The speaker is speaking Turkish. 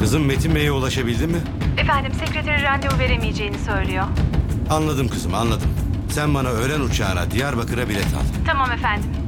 Kızım Metin Bey'e ulaşabildin mi? Efendim sekreteri randevu veremeyeceğini söylüyor. Anladım kızım, anladım. Sen bana öğlen uçağına Diyarbakır'a bilet al. Tamam efendim.